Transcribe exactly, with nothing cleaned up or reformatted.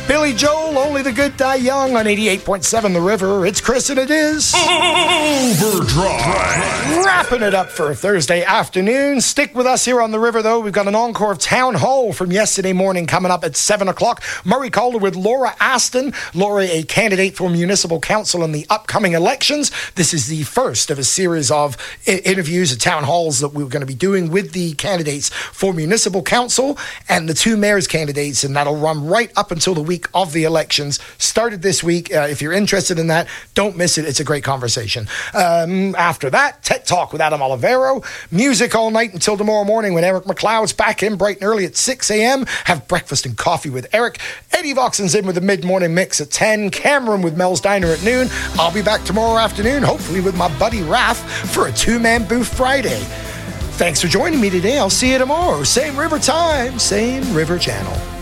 Billy Joel, Only the Good Die Young on eighty-eight point seven The River. It's Chris and it is Overdrive. Wrapping it up for a Thursday afternoon. Stick with us here on The River, though. We've got an encore of Town Hall from yesterday morning coming up at seven o'clock. Murray Calder with Laura Aston. Laura, a candidate for municipal council in the upcoming elections. This is the first of a series of I- interviews at town halls that we're going to be doing with the candidates for municipal council and the two mayor's candidates, and that'll run right up until the week of the elections. Started this week. Uh, if you're interested in that, don't miss it. It's a great conversation. Um, after that, Tech Talk with Adam Olivero. Music all night until tomorrow morning when Eric McLeod's back in bright and early at six a.m. Have breakfast and coffee with Eric. Eddie Voxen's in with the mid-morning mix at ten. Cameron with Mel's Diner at noon. I'll be back tomorrow afternoon, hopefully with my buddy Raph for a two-man booth Friday. Thanks for joining me today. I'll see you tomorrow. Same river time, same river channel.